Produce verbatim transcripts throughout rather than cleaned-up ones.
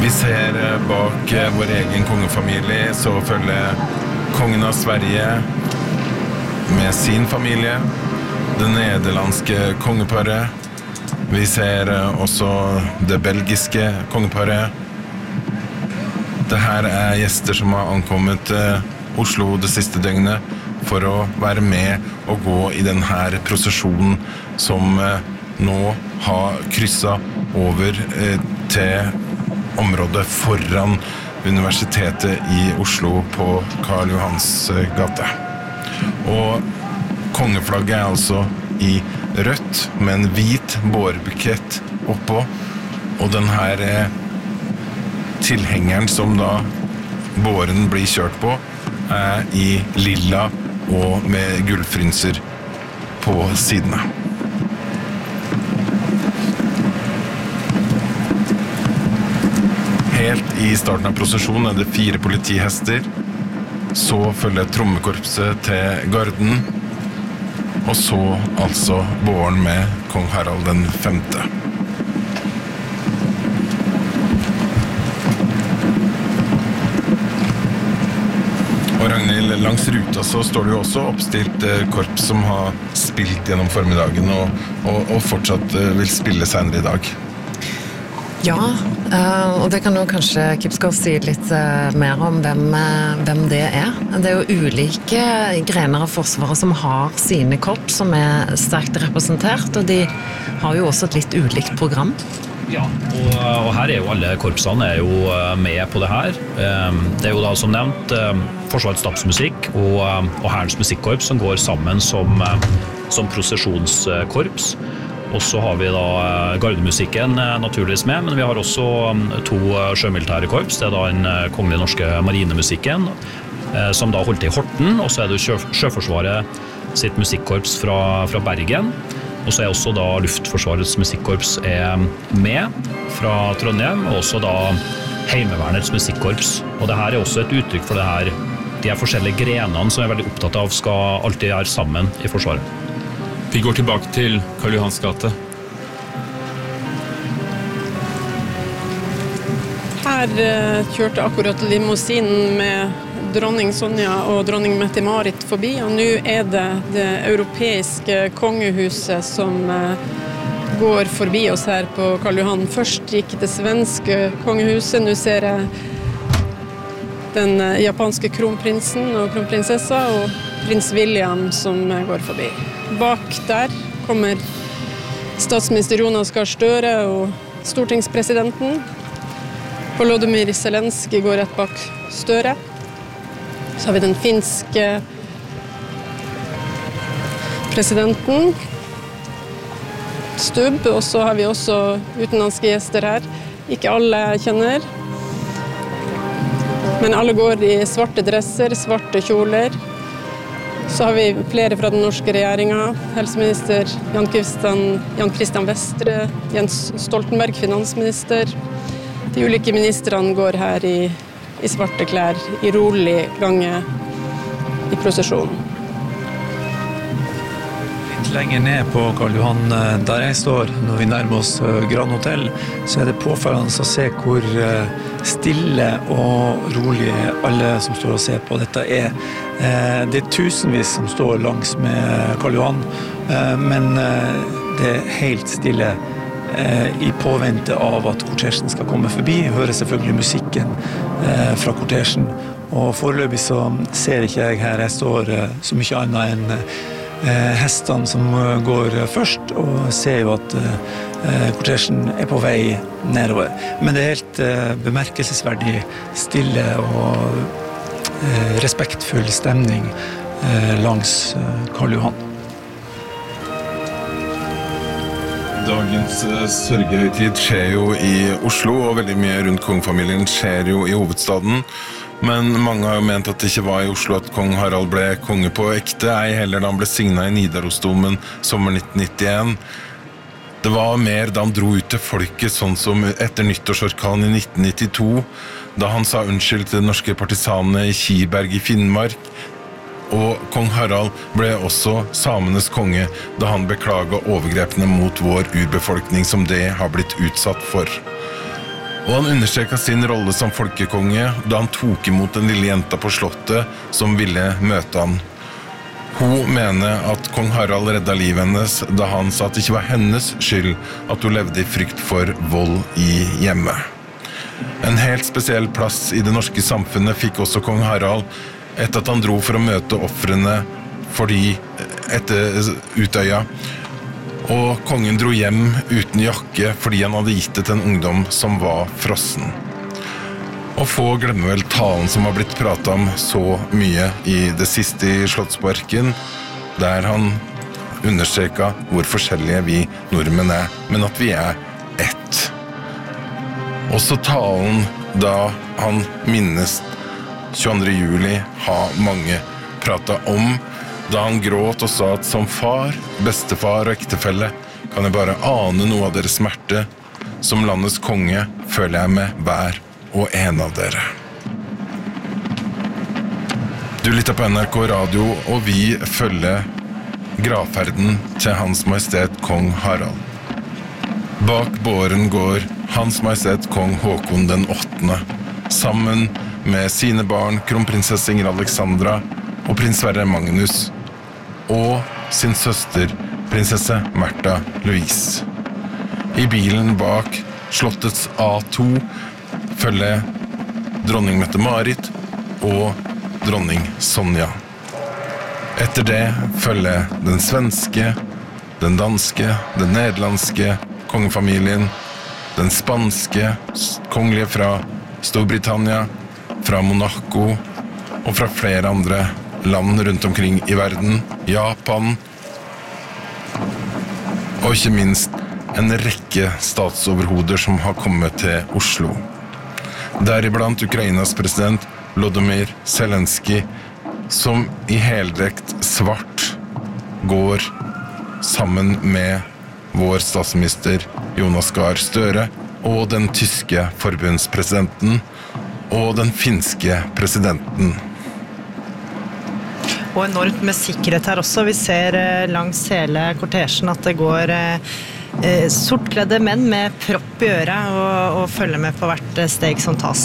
Vi ser bak vår egen kongefamilie, så følger kongen av Sverige med sin familie, det nederlandske kongeparet. Vi ser også det belgiske kongeparet. Det her er gjester som har ankommet til Oslo det siste døgnet for å være med og gå i denne prosesjonen som nå har krysset over til området foran Universitetet i Oslo på Karl Johans gate. Og kongeflagget er altså i rødt med en hvit bårbukett oppå, og den her tilhengeren som da båren blir kjørt på er i lilla og med gullfrynser på sidene. Helt i starten av prosesjonen er det fire politihester, så følger trommekorpset til garden, og så altså båren med kong Harald den femte. Og Ragnhild, langs ruta så står det jo også oppstilt korps som har spilt gjennom formiddagen og, og, og fortsatt vil spille senere i dag. Ja, og det kan jo kanskje Kipskov si litt mer om hvem, hvem det er. Det er jo ulike grener av Forsvaret som har sine korps som er sterkt representert, og de har jo også et litt ulikt program. Ja, og, og her er jo alle korpsene er jo med på det her. Det er jo da som nevnt Forsvarets stabsmusikk og, og Hærens musikkorps som går sammen som, som prosesjonskorps. Og så har vi da gardemusikken naturligvis med, men vi har også to sjømilitære korps. Det er da den kongelige norske marinemusikken, som da holdt til i Horten, og så er det sjø, Sjøforsvaret sitt musikkorps fra, fra Bergen. Og så er også da Luftforsvarets musikkorps er med fra Trondheim, og også da Heimevernets musikkorps. Og det her er også et uttrykk for det her, de her forskjellige grenene som jeg er veldig opptatt av skal alltid være sammen i Forsvaret. Vi går tilbake til Karl Johans gate. Her uh, kjørte akkurat limousinen med dronning Sonja og dronning Mette-Marit forbi, og nå er det det europeiske kongehuset som uh, går forbi oss her på Karl Johan. Først gikk det svenske kongehuset, nå ser jeg den uh, japanske kronprinsen og kronprinsessa og prins William som uh, går forbi. Bak der kommer statsminister Jonas Gahr Støre og stortingspresidenten. Volodymyr Zelenskyj går rett bak Støre. Så har vi den finske presidenten, Stubb, og så har vi også utenlandske gjester her. Ikke alle jeg kjenner, men alle går i svarte dresser, svarte kjoler. Så har vi flere fra den norske regjeringen, helseminister Jan Christian, Jan Christian Vestre, Jens Stoltenberg, finansminister. De ulike ministrene går her i, i svarte klær, i rolig gange i prosesjonen. Litt lenger ned på Karl Johan, der jeg står, når vi nærmer oss Grand Hotel, så er det påfølgende å se hvor stille og rolig alle som står og ser på dette er. Det er tusenvis som står langs med Karl Johan, men det er helt stille i påvente av at kortesjen skal komme forbi. Jeg hører selvfølgelig musikken fra kortesjen, og foreløpig så ser ikke jeg her jeg står så mye annet enn hestene som går først, og ser jo at kortesjen er på vei nedover. Men det er helt bemerkelsesverdig stille og respektfull stemning langs Karl Johan. Dagens sørgehøytid skjer jo i Oslo, og veldig mye rundt kongefamilien skjer jo i hovedstaden. Men mange har jo ment at det ikke var i Oslo at kong Harald ble konge på ekte, ei heller da han ble signet i Nidarosdomen sommer nitten nittien. Det var mer da han dro ut til folket, sånn som etter nyttårsorkan i nitten nittito, da han sa unnskyld til de norske partisanene i Kiberg i Finnmark, og kong Harald ble også samenes konge da han beklaget overgrepene mot vår urbefolkning som det har blitt utsatt for. Og han understreket sin rolle som folkekonge da han tok imot den lille jenta på slottet som ville møte han. Hun mener at kong Harald redda livet hennes da han sa at det ikke var hennes skyld at hun levde i frykt for vold i hjemmet. En helt spesiell plass i det norske samfunnet fikk også kong Harald etter at han dro for å møte offrene fordi etter Utøya. Og kongen dro hjem uten jakke fordi han hadde gitt det til en ungdom som var frossen. Og få glemmer vel talen som har blitt pratet om så mye i det siste i Slottsparken, der han understreket hvor forskjellige vi nordmenn er, men at vi er ett. Også talen da han minnes tjueandre juli har mange pratet om, da han gråt og sa at som far, bestefar og ektefelle kan jeg bare ane noe av deres smerte. Som landets konge føler jeg med hver og en av dere. Du lytter på N R K Radio, og vi følger gravferden til Hans Majestet Kong Harald. Bak båren går Hans Majestet Kong Håkon den åttende, sammen med sine barn, kronprinsesse Ingrid Alexandra og prins Sverre Magnus, og sin søster, prinsesse Märtha Louise. I bilen bak slottets A to følger dronning Mette-Marit og dronning Sonja. Etter det følger den svenske, den danske, den nederlandske kongefamilien, den spanske, kongelige fra Storbritannia, fra Monaco og fra flere andre land rundt omkring i verden, Japan, og ikke minst en rekke statsoverhoder som har kommet til Oslo. Deriblant Ukrainas president Volodymyr Zelensky, som i heldrekt svart går sammen med vår statsminister Jonas Gahr Støre og den tyske forbundspresidenten og den finske presidenten. Og enormt med sikkerhet her også. Vi ser langs hele kortesjen at det går Eh, sortkledde menn med propp i øret og, og følger med på hvert steg som tas.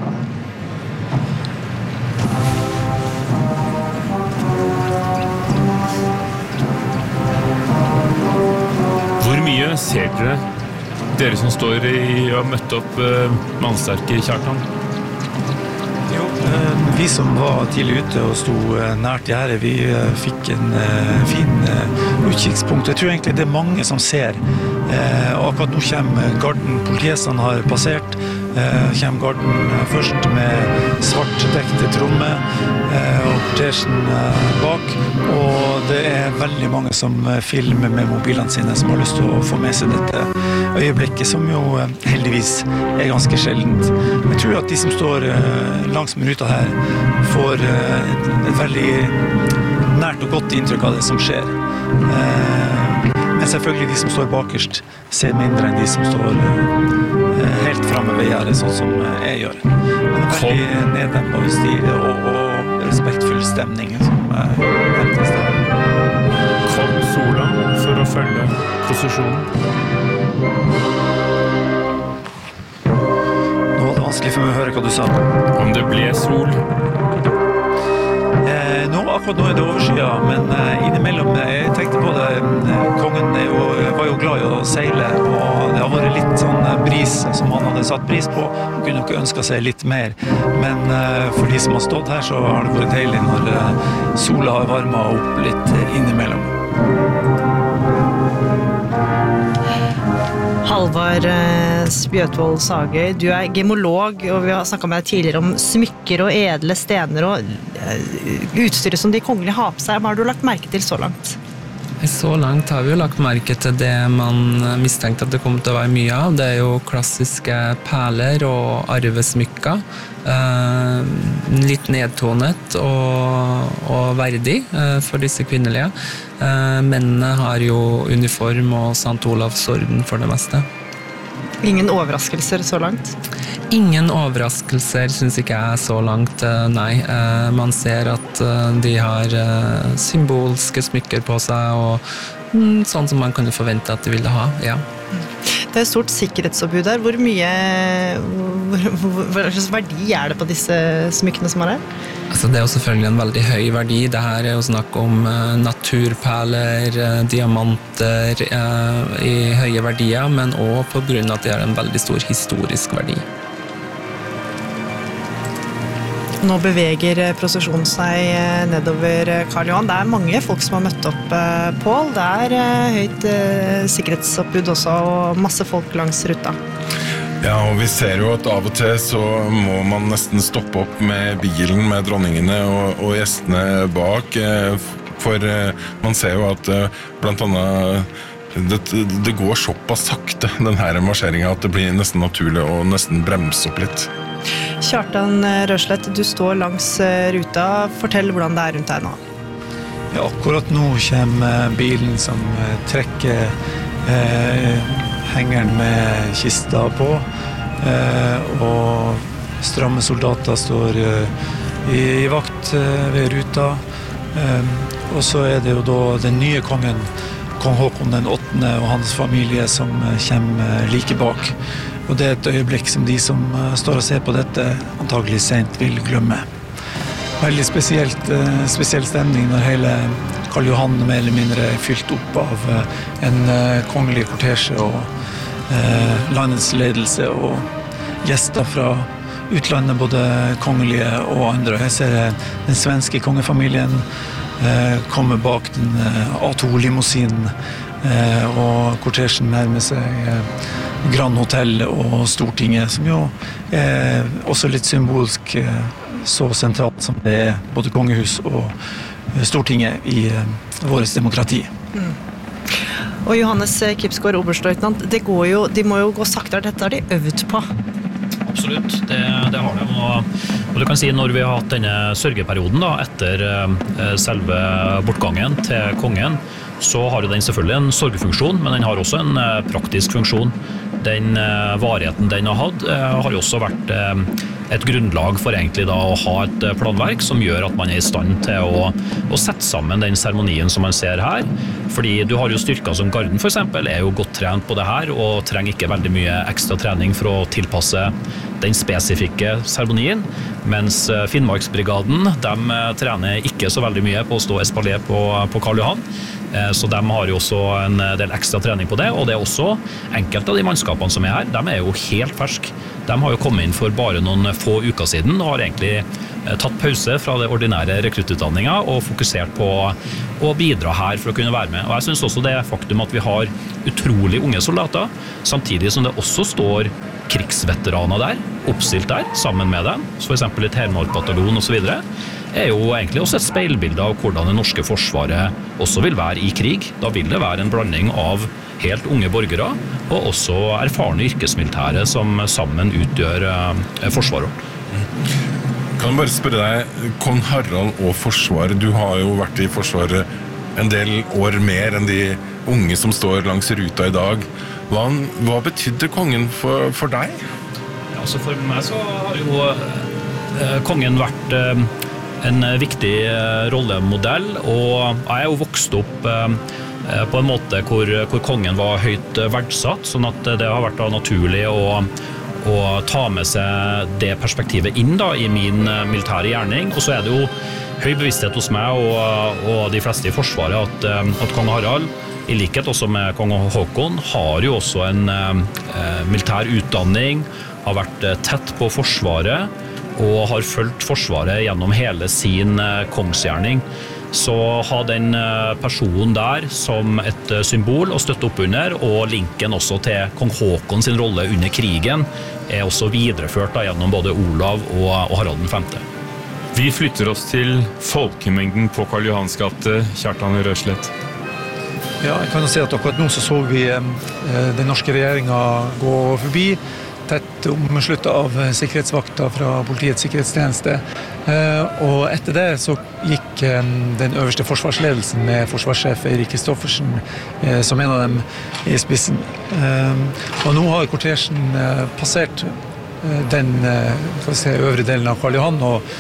Hvor mye ser dere, dere som står i og har møtt opp uh, mannsterke Kjartan? Jo, vi som var tidlig ute og sto nært gjerdet, vi fikk en fin utkikkspunkt. Jeg tror egentlig det er mange som ser. Akkurat nå kommer garden, politihestene har passert, kommer garden først med svartdekte tromme og kortesjen bak, og det er veldig mange som filmer med mobilene sine som har lyst til å få med seg dette øyeblikket, som jo heldigvis er ganske sjeldent. Jeg tror at de som står langs med ruta her får et, et veldig nært og godt inntrykk av det som skjer. Men selvfølgelig de som står bakerst ser mindre enn de som står helt fremme ved gjerdet, sånn som jeg gjør. Men en veldig neddempet stil og, og respektfull stemning som er til stede. Kom sola for å følge prosesjonen. Nå var det vanskelig for meg å høre hva du sa. Om det ble sol. Eh, nå, akkurat nå er det overskyet, men eh, innimellom, jeg tenkte på det, eh, kongen er jo, var jo glad i å seile, og det har vært litt sånn bris som han hadde satt pris på. Han kunne nok ønske seg litt mer, men eh, for de som har stått her, så har det vært deilig når eh, sola har varmet opp litt innimellom. Halvard Spjøtvold Sagøy, du er gemolog, og vi har snakket med deg tidligere om smykker og edle stener og utstyret som de kongelige har på seg. Hva har du lagt merke til så langt? Så langt har vi jo lagt merke til det man mistenkte at det kommer til å være mye av. Det er jo klassiske perler og arvesmykker. Eh, litt nedtonet og, og verdig eh, for disse kvinnelige. Eh, mennene har jo uniform og Sankt Olavs orden for det meste. Ingen overraskelser så langt? Ingen overraskelser synes ikke jeg så langt, nei. Man ser at de har symbolske smykker på seg, og sånn som man kunne forvente at de ville ha, ja. Det er et stort sikkerhetsoppbud der. Hvor mye, hvor, hva slags verdi er det på disse smykkene som er her? Altså, det er jo selvfølgelig en veldig høy verdi. Det her er jo snakk om uh, naturperler, uh, diamanter uh, i høye verdier, men også på grunn av at det har en veldig stor historisk verdi. Nå beveger prosesjonen seg nedover Karl Johan. Det er mange folk som har møtt opp, Pål. Det er høyt sikkerhetsoppbud også, og masse folk langs ruta. Ja, og vi ser jo at av og til så må man nesten stoppe opp med bilen med dronningene og, og gjestene bak, for man ser jo at blant annet det, det går såpass sakte, den her marsjeringen, at det blir nesten naturlig å nesten bremse opp litt. Kjartan Røslett, du står langs ruta. Fortell hvordan det er rundt deg nå. Ja, akkurat nå kommer bilen som trekker eh, hengeren med kista på, eh, og stramme soldater står eh, i, i vakt eh, ved ruta. Eh, og så er det jo da den nye kongen, kong Håkon den åttende og hans familie som kommer like bak. Og det er et øyeblikk som de som står og ser på dette antagelig sent vil glemme. Veldig spesielt, spesiell stemning når hele Karl Johan mer eller mindre er fylt opp av en kongelig kortesje og eh, landets ledelse og gjester fra utlandet, både kongelige og andre. Jeg ser den svenske kongefamilien eh, komme bak den A to limousinen, eh, og kortesjen nærmer seg eh, Grand Hotel og Stortinget, som jo er også litt symbolsk så sentralt som det er både kongehus og Stortinget i vårt demokrati. Mm. Og Johannes Kipsgaard, oberstløytnant, det går jo, de må jo gå saktere, dette har de øvd på. Absolutt, det, det har de. Og, og du kan si når vi har hatt denne sørgeperioden da, etter uh, selve bortgangen til kongen, så har den selvfølgelig en sorgefunksjon, men den har også en uh, praktisk funksjon. Den uh, varigheten den har hatt, uh, har jo også vært uh, et grunnlag for egentlig da å ha et planverk som gjør at man er i stand til å, å sette sammen den seremonien som man ser her. Fordi du har jo styrker som Garden for eksempel, er jo godt trent på det her, og trenger ikke veldig mye ekstra trening for å tilpasse den spesifikke seremonien, mens Finnmarksbrigaden, de trener ikke så veldig mye på å stå espalier på, på Karl Johan, så de har jo også en del ekstra trening på det, og det er også enkelte av de mannskapene som er her, de er jo helt ferske. De har jo kommet inn for bare noen få uker siden, og har egentlig tatt pause fra det ordinære rekruttutdanningen og fokusert på å bidra her for å kunne være med. Og jeg synes også det faktum at vi har utrolig unge soldater, samtidig som det også står krigsveteraner der, oppstilt der, sammen med dem, så for eksempel i Telemark-bataljon og så videre, er jo egentlig også et speilbilde av hvordan det norske forsvaret også vil være i krig. Da vil det være en blanding av helt unge borgere, og også erfarne yrkesmilitære som sammen utgjør eh, forsvaret. Kan jeg bare spørre deg, kong Harald og forsvaret, du har jo vært i forsvaret en del år mer enn de unge som står langs ruta i dag. Hva, hva betydde kongen for, for deg? Ja, altså for meg så har jo eh, kongen vært eh, en viktig eh, rollemodell, og jeg er jo vokst opp eh, på en måte hvor, hvor kongen var høyt verdsatt, sånn at det har vært da naturlig å, å ta med seg det perspektivet inn da, i min militære gjerning. Og så er det jo høy bevissthet hos meg og, og de fleste i forsvaret at, at kong Harald, i likhet også med kong Håkon, har jo også en eh, militær utdanning, har vært tett på forsvaret og har fulgt forsvaret gjennom hele sin eh, kongsgjerning. Så ha den personen der som et symbol å støtte opp under, og linken også til kong Håkon sin rolle under krigen, er også videreført da, gjennom både Olav og, og Harald den femte. Vi flytter oss til folkemengden på Karl Johans gate, Kjartan Røslett. Ja, jeg kan jo si at akkurat nå så så vi eh, den norske regjeringen gå forbi, tett omsluttet av sikkerhetsvakter fra politiets sikkerhetstjeneste. Eh, og etter det så gikk eh, den øverste forsvarsledelsen med forsvarssjef Eirik Kristoffersen eh, som en av dem i spissen. Eh, og nå har kortesjen eh, passert eh, den eh, skal vi se, øvre delen av Karl Johan og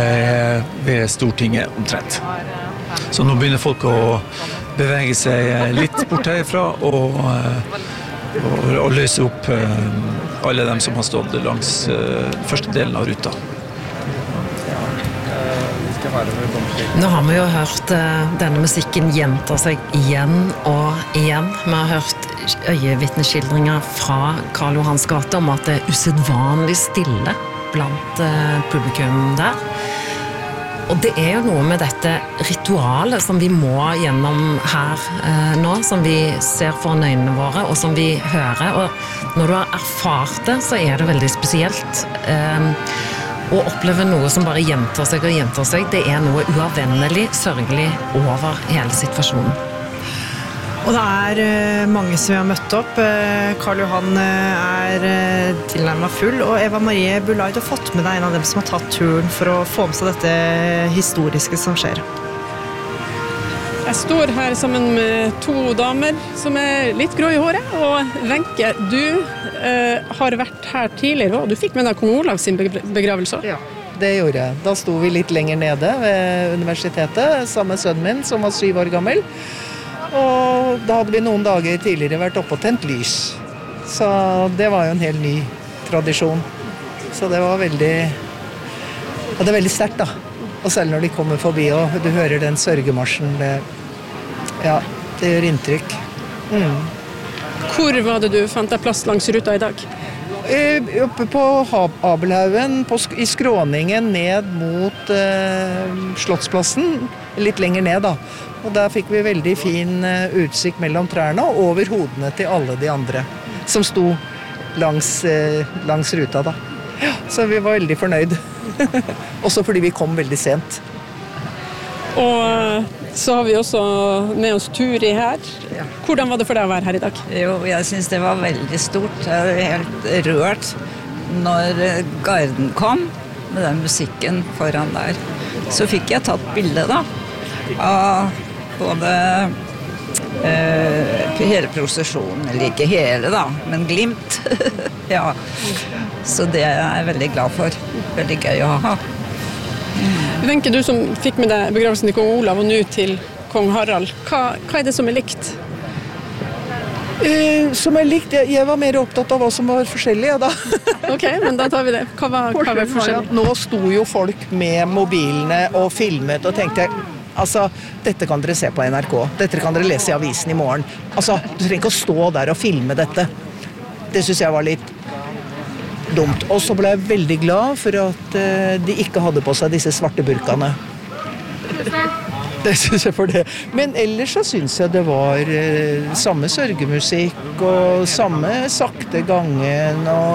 eh, ved Stortinget omtrent. Så nå begynner folk å bevege seg litt bort herifra og, og, og løse opp alle dem som har stått langs første delen av ruta. Nå har vi jo hørt uh, denne musikken gjenta seg igjen og igjen. Vi har hørt øyevitneskildringer fra Karl Johans gate om at det er usedvanlig stille blant uh, publikum der. Og det er jo noe med dette ritualet som vi må gjennom her uh, nå, som vi ser foran øynene våre, og som vi hører. Og når du har erfart det, så er det veldig spesielt. Uh, Å oppleve noe som bare gjentar seg og gjentar seg, det er noe uavvennelig, sørgelig over hele situasjonen. Og det er mange som har møtt opp. Karl Johan er tilnærmet full, og Eva Marie Bulai, du har fått med deg en av dem som har tatt turen for å få med seg dette historiske som skjer. Jeg står her sammen med to damer som er litt grå i håret, og Wenche, du eh, har vært her tidligere, og du fikk med deg kong Olav sin begravelse. Ja, det gjorde jeg. Da sto vi litt lenger nede ved universitetet, sammen med sønnen min, som var syv år gammel. Og da hadde vi noen dager tidligere vært oppe og tent lys. Så det var jo en helt ny tradisjon. Så det var veldig, ja, det er veldig sterkt da. Og selv når de kommer forbi og du hører den sørgemarsjen, det, ja, det gjør inntrykk. Mm. Hvor var det du fant deg plass langs ruta i dag? Eh, oppe på Abelhaugen, på, i skråningen ned mot eh, Slottsplassen, litt lenger ned da. Og der fikk vi veldig fin eh, utsikt mellom trærne og over hodene til alle de andre som sto langs, eh, langs ruta da. Ja, så vi var veldig fornøyd. Også fordi vi kom veldig sent. Og så har vi også med oss Turi her. Hvordan var det for deg å være her i dag? Jo, jeg synes det var veldig stort. Jeg var helt rørt når garden kom med den musikken foran der. Så fikk jeg tatt bilde da av både eh, hele prosesjonen, eller ikke hele da, men glimt. Ja. Så det er jeg veldig glad for. Veldig gøy å ha. Wenche, du som fikk med deg begravelsen til kong Olav og nå til kong Harald, hva, hva er det som er likt? Eh, som er likt, jeg, jeg var mer opptatt av hva som var forskjellig da. Ok, men da tar vi det. Hva var, hva var forskjellig? Nå sto jo folk med mobilene og filmet og tenkte, altså, dette kan dere se på N R K, dette kan dere lese i avisen i morgen. Altså, du trenger ikke å stå der og filme dette. Det synes jeg var litt dumt. Og så ble jeg veldig glad for at uh, de ikke hadde på seg disse svarte burkene. Det synes jeg for det. Men ellers så synes jeg det var uh, samme sørgemusikk og samme sakte gangen og